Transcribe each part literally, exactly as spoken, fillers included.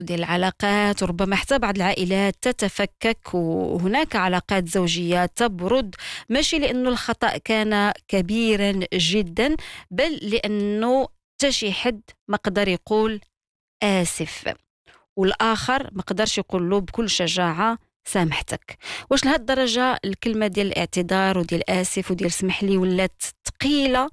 ديال العلاقات، وربما حتى بعض العائلات تتفكك، وهناك علاقات زوجية تبرد، ماشي لأنه الخطأ كان كبيرا جدا، بل لأنه تشي حد ما قدر يقول آسف، والآخر ما قدرش يقول له بكل شجاعة سامحتك. واش لهاد الدرجة الكلمة ديال الاعتذار وديال آسف وديال سمح لي ولات ثقيلة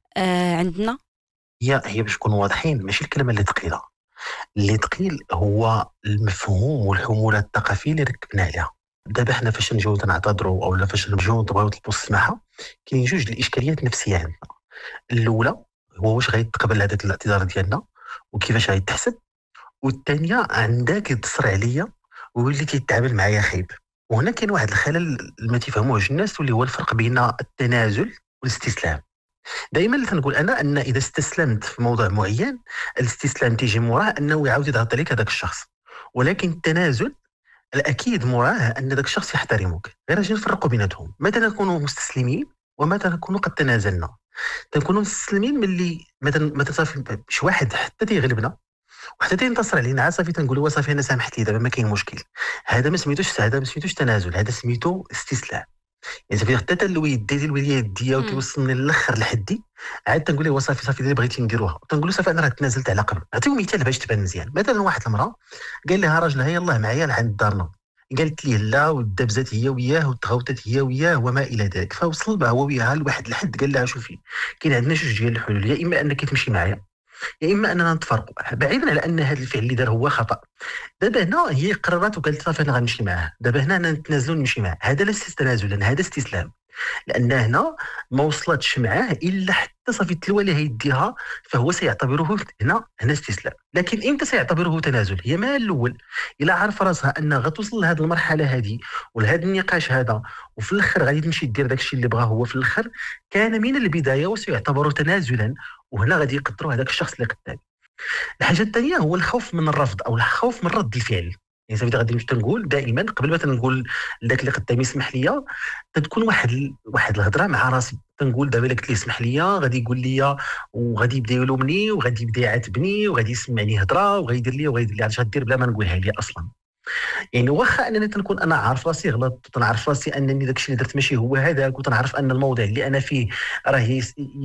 آه عندنا؟ هي هي باش نكونوا واضحين، ماشي الكلمه اللي ثقيله. اللي ثقيل هو المفهوم والحموله الثقافيه اللي ركبنا عليها. دابا حنا فاش نجيو نعتذروا او فاش نجيو نبغيو نطلبوا السماحه، كاين جوج الاشكاليات النفسيه عندنا. الاولى هو واش غيتقبل هذا الاعتذار ديالنا وكيفاش غيتحسب، والثانيه عندها كيتصر عليا واللي كيتعامل معايا خايب. وهنا كاين واحد الخلل ما تيفهموهش الناس، واللي هو الفرق بين التنازل والاستسلام. دائما تنقول انا ان اذا استسلمت في موضوع معين، الاستسلام تيجي موراه انه يعاود يضغط عليك هذاك الشخص، ولكن التنازل الاكيد موراه ان ذاك الشخص يحترمك. غير اجي نفرقوا بيناتهم، متى نكونوا مستسلمين ومتى نكونوا قد تنازلنا. تنكونوا مستسلمين ملي متى صافي شي واحد حتى تيغلبنا وحتى تينتصر علينا، صافي تنقولوا صافي انا سامحت لي دابا ما كاين مشكل. هذا ما سميتوش هذا ما سميتوش تنازل، هذا سميتو استسلام. يعني صافي حتى الوليد ديال الوليد ديالو كيوصلني للاخر لحدي، عاد تنقول له صافي صافي اللي بغيتي نديروها، تنقول له صافي انا راه تنازلت على قبل. نعطيو مثال باش تبان مزيان. مثلا واحد المراه قال لها راجلها يلاه معايا لعند دارنا، قالت ليه لا ودبزات هي وياه وتغوتت هي وياه وما الى ذلك. فوصل بها هو وياها لواحد الحد، قال لها شوفي كاين عندنا جوج ديال الحلول، يا اما انك تمشي معايا يا اما اننا نتفرقوا، بعيدا على ان هذا الفعل اللي دار هو خطا. دابا هنا هي قررت وقالت صافي انا غنمشي معاه، دابا هنا انا نتنازلوا نمشي معاه. هذا ليس تنازلا، هذا استسلام، لان هنا ما وصلتش معاه الا حتى صافي التلوى اللي هيديها، فهو سيعتبره هنا هنا استسلام. لكن امتى سيعتبره تنازل؟ هي ما الاول الا عارف راسها ان غتوصل لهذه المرحله هذه ولهذا النقاش هذا، وفي الاخر غادي تمشي دير داك الشيء اللي بغاه هو في الاخر، كان من البدايه وسيعتبر تنازلا، وهنا غادي يقدروا هذاك الشخص اللي قدامي. الحاجه الثانيه هو الخوف من الرفض او الخوف من رد الفعل. يعني صافي غادي تنقول دائما قبل ما تنقول لذاك اللي قدامي اسمح لي، تتكون واحد ال... واحد الهضره مع راسي. تنقول دابا اللي قلت ليه اسمح لي غادي يقول لي وغادي يبدا يلومني وغادي يبدا يعاتبني وغادي يسمعني هضره وغيدير لي وغيدير لي، علاش غدير بلا ما نقولها لي اصلا. يعني واخا انني تنكون انا عارف راسي غلط، تنعرف راسي انني داكشي اللي درت ماشي هو هذاك، وتنعرف ان الموضوع اللي انا فيه راه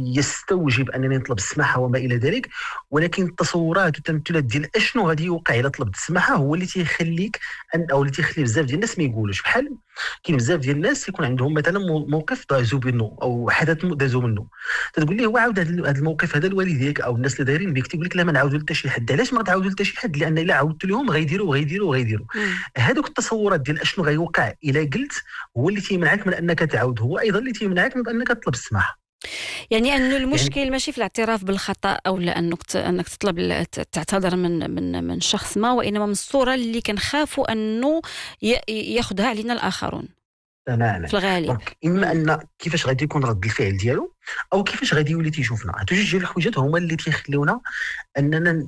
يستوجب انني نطلب السماحه وما الى ذلك، ولكن التصورات والتمثيلات ديال اشنو غادي يوقع الا طلبت السماحه هو اللي تيخليك ان او اللي تيخلي بزاف ديال الناس ما يقولوش. بحال كاين بزاف ديال الناس يكون عندهم مثلا موقف دازوا منه او حدث دازوا منه، تتقول ليه وعاود هذا الموقف هذا لوالديك او الناس اللي دايرين بك، تيقول لك لا ما نعاودو حتى شي حد. علاش ما تعاودوا حتى شي حد؟ لان الا عاودت لهم غيديروا وغيديروا وغيديروا. هذوك التصورات ديال اشنو غيوقع الا قلت هو اللي تيمنعك من انك تعاود، هو ايضا اللي تيمنعك من انك تطلب السماح. يعني انه المشكل يعني ماشي في الاعتراف بالخطا او انك انك تطلب تعتذر من من من شخص ما، وانما من الصوره اللي كنخافوا انه ياخذها علينا الاخرون. تماما. في الغالب اما ان كيفاش غادي يكون رد الفعل ديالو او كيفاش غادي يولي تيشوفنا. هاد جوج ديال الحوايج هما اللي تيخليونا اننا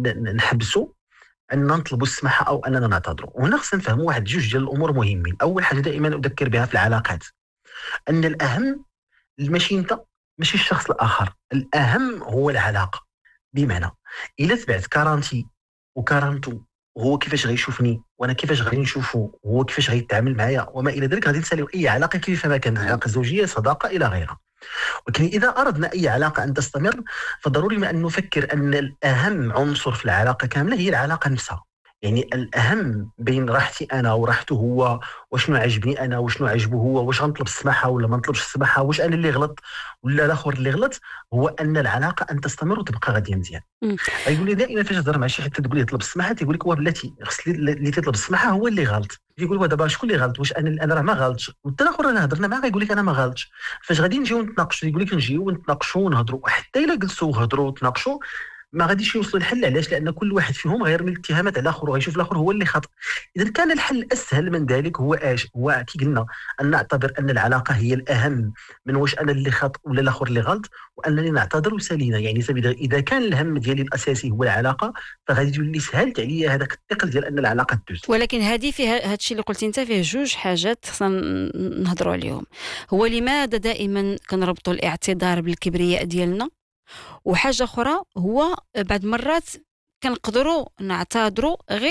نحبسوا ان نطلبوا السماحه او اننا نعتذروا. وهنا خصنا نفهموا واحد جوج ديال الامور مهمين. اول حاجه دائما اذكر بها في العلاقات ان الاهم ماشي انت ماشي الشخص الاخر، الاهم هو العلاقه. بمعنى الا تبعت كارانتي وكارانتو هو كيفاش غيشوفني وانا كيفاش غادي نشوفه هو كيفاش غيتعامل معايا وما الى ذلك، غادي نساليو اي علاقه كيف ما كانت، علاقه زوجيه صداقه الى غيرها. ولكن اذا اردنا اي علاقه ان تستمر فضروري ما ان نفكر ان الاهم عنصر في العلاقه كامله هي العلاقه نفسها. يعني الاهم بين راحتي انا وراحته هو، وشنو عجبني انا وشنو عجبه هو، واش غنطلب السماحه ولا ما نطلبش السماحه، واش انا اللي غلط ولا الاخر اللي غلط، هو ان العلاقه ان تستمر وتبقى غاديه مزيان. غيقول لي دائما فاش تهضر مع شي حد تقول ليه طلب السماحه تيقول لك واه بلاتي خص اللي تطلب السماحه هو اللي غلط. يقول له دابا شكون اللي غلط؟ واش انا انا راه ما غلطش؟ والثاني الاخر انا هضرنا معاه يقول لك انا ما غلطش. فاش غادي نجيو نتناقشوا يقول لك نجيو ونتناقشوا ونهضروا، حتى الا جلسوا وهضروا وتناقشوا ما غاديش يوصلوا للحل. علاش؟ لان كل واحد فيهم غيرمي الاتهامات على الاخر وغيشوف الاخر هو اللي خطا. اذا كان الحل الاسهل من ذلك هو اش هو كي قلنا ان نعتبر ان العلاقه هي الاهم من واش انا اللي خطا ولا الاخر اللي غلط، وانني نعتذر وسالينا. يعني اذا كان الهم ديالي الاساسي هو العلاقه فغادي يولي سهلت عليا هذاك الثقل ديال ان العلاقه تدوز. ولكن هذه فيها هذا الشيء اللي قلتي انت فيه جوج حاجات خصنا نهضروا عليهم. هو لماذا دائما كنربطوا الاعتذار بالكبرياء ديالنا؟ وحاجه اخرى هو بعد مرات كنقدروا نعتذروا غير